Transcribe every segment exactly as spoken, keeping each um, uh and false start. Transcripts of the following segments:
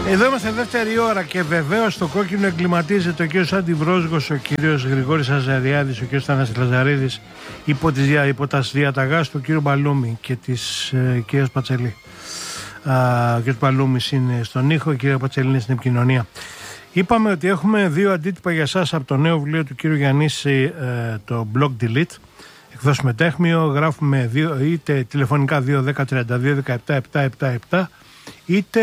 Εδώ είμαστε δεύτερη ώρα και βεβαίως στο κόκκινο εγκληματίζεται ο κύριος Αντιβρόσγος, ο κύριος Γρηγόρης Αζαριάδης, ο κύριος Θανάσης Λαζαρίδης υπό, τις, υπό τα διαταγάς του κύριου Μπαλούμη και της ε, κυρίας Πατσελή. Α, ο κύριος Μπαλούμης είναι στον ήχο, η κυρία Πατσελή είναι στην επικοινωνία. Είπαμε ότι έχουμε δύο αντίτυπα για σας από το νέο βιβλίο του κύριου Γιαννίση, ε, το Blog Delete. Εκδόσουμε τέχμιο, γράφουμε δύο, είτε τηλεφωνικά δύο δέκα τριάντα δύο δεκαεπτά επτακόσια εβδομήντα επτά είτε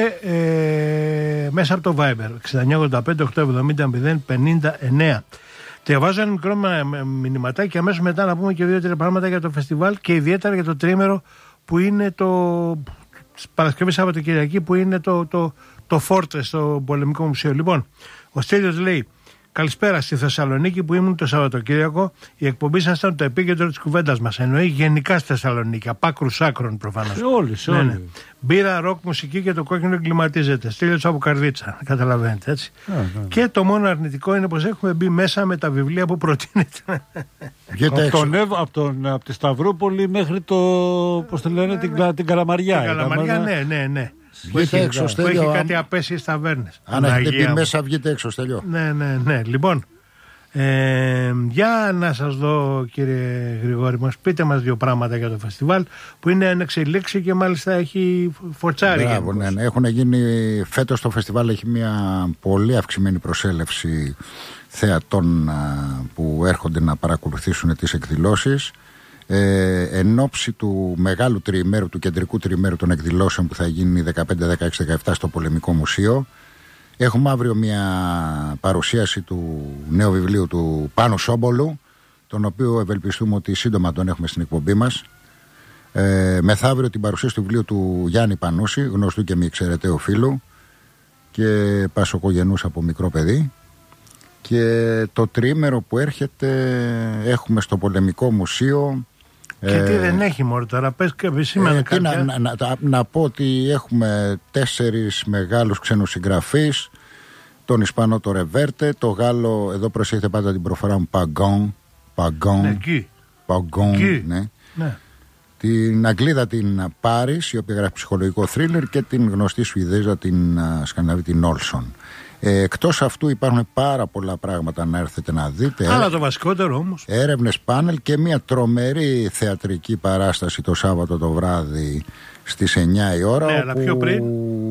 ε, μέσα από το Viber εξήντα εννιά ογδόντα πέντε οκτακόσια εβδομήντα μηδέν πενήντα εννέα. Διαβάζω ένα μικρό μηνυματάκι και αμέσως μετά να πούμε και δύο-τρία πράγματα για το φεστιβάλ και ιδιαίτερα για το τρίμερο που είναι το Παρασκευή Σαββατοκυριακή, που είναι το, το, το Fortress στο Πολεμικό Μουσείο. Λοιπόν, ο Στέλιος λέει: καλησπέρα, στη Θεσσαλονίκη που ήμουν το Σαββατοκύριακο. Η εκπομπή σας ήταν το επίκεντρο της κουβέντας μας. Εννοεί γενικά στη Θεσσαλονίκη, απ' άκρους άκρων προφανώς. Σε όλοι, σε ναι, όλοι. ναι. Μπύρα, ροκ, μουσική και το κόκκινο εγκληματίζεται. Στέλιος από Καρδίτσα. Καταλαβαίνετε, έτσι. Yeah, yeah. Και το μόνο αρνητικό είναι πως έχουμε μπει μέσα με τα βιβλία που προτείνεται. από, τον, από, τον, από τη Σταυρούπολη μέχρι το. Πώς το λένε, την, την Καλαμαριά. Την Καλαμαριά, ναι, ναι, ναι. Βγείτε έξω, Στέλιο. Που έχει κάτι απέσιες ταβέρνες. Αν έχετε πει μέσα, βγείτε έξω, Στέλιο. Ναι, ναι, ναι. Λοιπόν, ε, για να σας δω, κύριε Γρηγόρη μας, πείτε μας δύο πράγματα για το φεστιβάλ που είναι εν εξελίξη και μάλιστα έχει φορτσάρει. Μπράβο, ναι, ναι. Έχουν γίνει, φέτος το φεστιβάλ έχει μια πολύ αυξημένη προσέλευση θεατών που έρχονται να παρακολουθήσουν τις εκδηλώσεις. Ε, εν ώψη του μεγάλου τριημέρου, του κεντρικού τριημέρου των εκδηλώσεων που θα γίνει δεκαπέντε, δεκαέξι, δεκαεπτά στο Πολεμικό Μουσείο, έχουμε αύριο μια παρουσίαση του νέου βιβλίου του Πάνου Σόμπολου, τον οποίο ευελπιστούμε ότι σύντομα τον έχουμε στην εκπομπή μας. Ε, μεθαύριο την παρουσίαση του βιβλίου του Γιάννη Πανούση, γνωστού και μη εξαιρεταίου φίλου και πασοκογενούς από μικρό παιδί. Και το τριήμερο που έρχεται έχουμε στο Πολεμικό Μουσείο. Και ε, τι δεν έχει μόνο τώρα, πες και επισήμανε ε, κάποια. Να, να, να, να πω ότι έχουμε τέσσερις μεγάλους ξένους συγγραφείς. Τον Ισπανό το Ρεβέρτε, το Γάλλο, εδώ προσέχετε πάντα την προφορά μου, Παγκόν. Παγκόν. Ναι, Γκί. Παγκόν, ναι. ναι. Την Αγγλίδα την Πάρις, η οποία γράφει ψυχολογικό θρίλερ, και την γνωστή Σουηδέζα την Σκανδιναβή, την Όλσον. Ε, εκτός αυτού υπάρχουν πάρα πολλά πράγματα να έρθετε να δείτε. Αλλά το βασικότερο όμως. Έρευνες, πάνελ και μια τρομερή θεατρική παράσταση το Σάββατο το βράδυ στις εννιά η ώρα. Ναι, όπου... αλλά πιο πριν.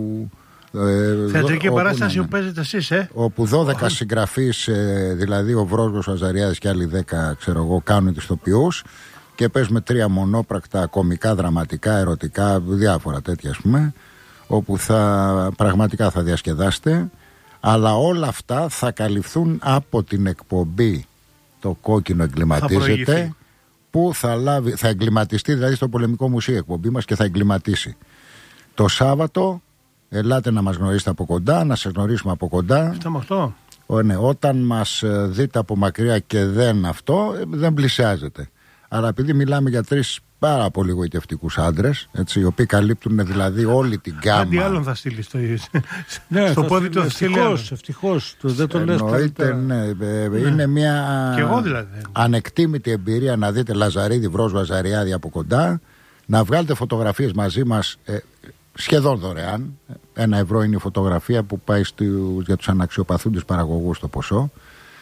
Ε, θεατρική όπου, παράσταση ναι, ναι. που παίζετε εσείς, ε. Όπου δώδεκα oh. συγγραφείς, ε, δηλαδή ο Βρόσγος, ο Αζαριάδης και άλλοι δέκα, ξέρω εγώ, κάνουν τους ηθοποιούς και παίζουμε τρία μονόπρακτα κομικά, δραματικά, ερωτικά, διάφορα τέτοια, ας πούμε, όπου θα, πραγματικά θα διασκεδάσετε. Αλλά όλα αυτά θα καλυφθούν από την εκπομπή Το Κόκκινο Εγκληματίζεται, θα που θα, λάβει, θα εγκληματιστεί δηλαδή στο Πολεμικό Μουσείο εκπομπή μας και θα εγκληματίσει. Το Σάββατο ελάτε να μας γνωρίσετε από κοντά, να σας γνωρίσουμε από κοντά. Αυτό με αυτό. Ω, ναι, όταν μας δείτε από μακριά και δεν αυτό, δεν πλησιάζετε. Αλλά επειδή μιλάμε για τρεις πάρα πολύ γοητευτικούς άντρες, έτσι, οι οποίοι καλύπτουν δηλαδή όλη την γκάμα. Κάτι άλλον θα στείλει στο, ναι, στο πόδι του. Ευτυχώς, ευτυχώς. Δεν το λες καλύτερα. Ναι, ναι. Είναι μια δηλαδή. ανεκτήμητη εμπειρία να δείτε Λαζαρίδη, Βρόσγο, Αζαριάδη από κοντά, να βγάλετε φωτογραφίες μαζί μας ε, σχεδόν δωρεάν. Ένα ευρώ είναι η φωτογραφία που πάει στους, για τους αναξιοπαθούντες παραγωγούς το ποσό.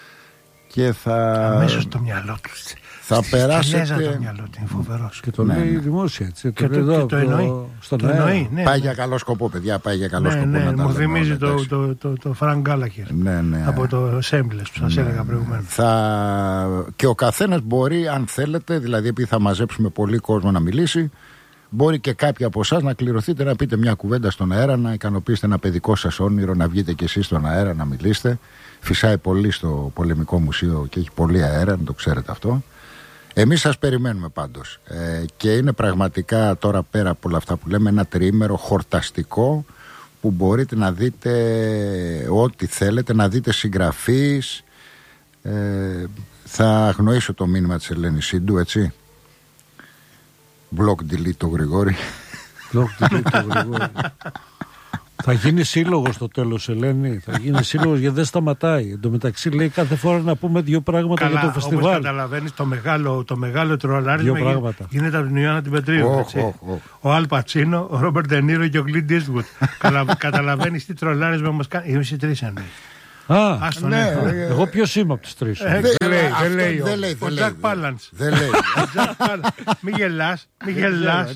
Και θα... αμέσως στο μυαλό του. Θα περάσετε. Το μυαλό του είναι φοβερός. Και το ναι, λέει ναι. δημόσια, έτσι. Και το, το, εδώ, και το εννοεί. Στον το εννοεί ναι, πάει ναι. για καλό σκοπό, παιδιά. Πάει για καλό ναι, σκοπό. Ναι, να μου τα θυμίζει λέμε, το, το, το, το Φρανκ Γκάλαχερ. Ναι, ναι. Από το Σέμπλες που σας ναι, έλεγα προηγουμένως. Θα... Και ο καθένας μπορεί, αν θέλετε, δηλαδή επειδή θα μαζέψουμε πολύ κόσμο να μιλήσει, μπορεί και κάποιοι από εσάς να κληρωθείτε να πείτε μια κουβέντα στον αέρα, να ικανοποιήσετε ένα παιδικό σας όνειρο, να βγείτε κι εσείς στον αέρα να μιλήσετε. Φυσάει πολύ στο Πολεμικό Μουσείο και έχει πολύ αέρα, να το ξέρετε αυτό. Εμείς σας περιμένουμε πάντως. Ε, και είναι πραγματικά τώρα πέρα από όλα αυτά που λέμε ένα τριήμερο χορταστικό που μπορείτε να δείτε ό,τι θέλετε, να δείτε συγγραφείς. Ε, θα αγνοήσω το μήνυμα της Ελένης Σίντου, έτσι. Blog delete το Γρηγόρη. Blog delete το Γρηγόρη. Θα γίνει σύλλογο στο τέλος, Ελένη. Θα γίνει σύλλογο γιατί δεν σταματάει. Εν τω μεταξύ λέει κάθε φορά να πούμε δύο πράγματα. Καλά, για το φεστιβάλ. Όπως καταλαβαίνεις, το μεγάλο, το μεγάλο τρολάρισμα γίνεται από την Ιωάννα την Πετρίου. Oh, oh, oh. Ο Αλ Πατσίνο, ο Ρόμπερτ Ντενίρο και ο Κλίντ Ίστγουτ. Καταλαβαίνεις τι τρολάρισμα μας κάνει. Εμείς οι τρεις εννοεί. Α, ναι, εγώ ποιος είμαι από τους τρεις? Δεν λέει ο Τζακ Πάλαντς. Δεν λέει. Μη γελάς, μη γελάς.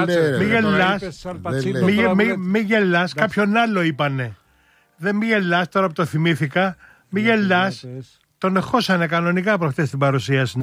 Μη γελάς, κάποιον άλλο είπανε. Δεν μη γελάς, τώρα που το θυμήθηκα. Μη γελάς. Τον εχώσανε κανονικά προχτές στην παρουσίαση.